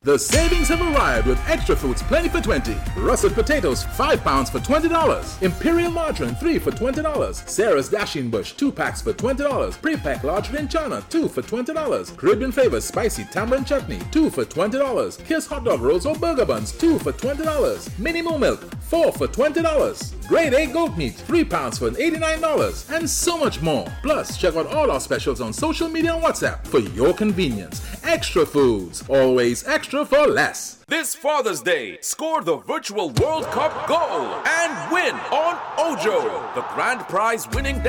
The savings have arrived with Extra Foods Plenty for 20. Russet potatoes 5 pounds for $20. Imperial margarine 3 for $20. Sarah's Dashing Bush 2 packs for $20. Pre-packed large green chana 2 for $20. Caribbean flavor spicy tamarind chutney 2 for $20. Kiss hot dog rolls or burger buns 2 for $20. Mini moo milk 4 for $20. Grade A goat meat 3 pounds for $89. And so much more. Plus, check out all our specials on social media and WhatsApp for your convenience. Extra Foods, always extra for less. This Father's Day, score the virtual World Cup goal and win on Ojo, the grand prize winning